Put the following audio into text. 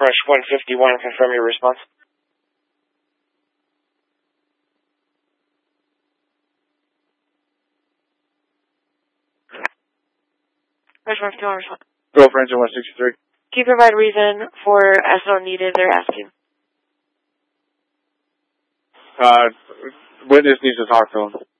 Rush 151, confirm your response. Rush 151, response. Go for engine 163. Can you provide reason for SO needed, they're asking? Witness needs to talk to him.